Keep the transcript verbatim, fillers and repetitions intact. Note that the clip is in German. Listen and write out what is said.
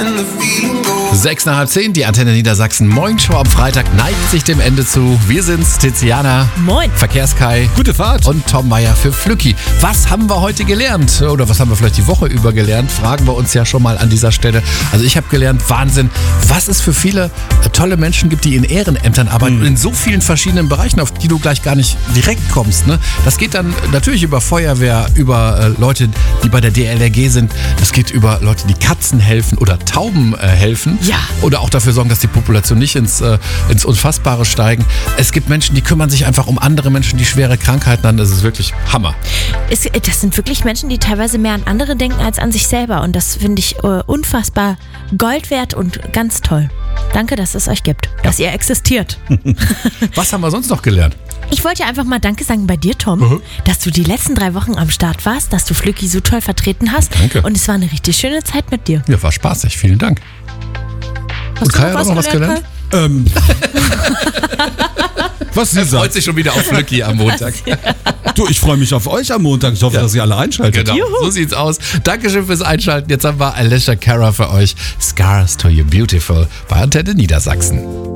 Sechs nach halb zehn, die Antenne Niedersachsen Morgenshow am Freitag neigt sich dem Ende zu. Wir sind's, Tiziana. Moin. Verkehrskai. Gute Fahrt. Und Tom Meyer für Flücki. Was haben wir heute gelernt? Oder was haben wir vielleicht die Woche über gelernt? Fragen wir uns ja schon mal an dieser Stelle. Also ich habe gelernt, Wahnsinn, was es für viele äh, tolle Menschen gibt, die in Ehrenämtern arbeiten. Mhm. In so vielen verschiedenen Bereichen, auf die du gleich gar nicht direkt kommst. Ne? Das geht dann natürlich über Feuerwehr, über äh, Leute, die bei der D L R G sind. Das geht über Leute, die Katzen helfen oder Tauben äh, helfen. Ja. Oder auch dafür sorgen, dass die Population nicht ins, äh, ins Unfassbare steigen. Es gibt Menschen, die kümmern sich einfach um andere Menschen, die schwere Krankheiten haben. Das ist wirklich Hammer. Es, das sind wirklich Menschen, die teilweise mehr an andere denken als an sich selber. Und das finde ich äh, unfassbar Gold wert und ganz toll. Danke, dass es euch gibt, dass ihr existiert. Was haben wir sonst noch gelernt? Ich wollte einfach mal Danke sagen bei dir, Tom, mhm. dass du die letzten drei Wochen am Start warst, dass du Flücki so toll vertreten hast. Danke. Und es war eine richtig schöne Zeit mit dir. Ja, war spaßig. Vielen Dank. Hast Und Kai hat auch noch was gelernt? Ähm. Was sie Er sagt. freut sich schon wieder auf Flücki am Montag. Du, ich freue mich auf euch am Montag. Ich hoffe, Ja. dass ihr alle einschaltet. Genau, so sieht's aus. Dankeschön fürs Einschalten. Jetzt haben wir Alicia Cara für euch. Scars to You Beautiful bei Antenne Niedersachsen.